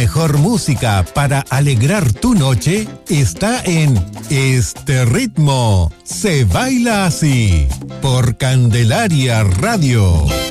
mejor música para alegrar tu noche está en Este Ritmo. Se baila así por Candelaria Radio.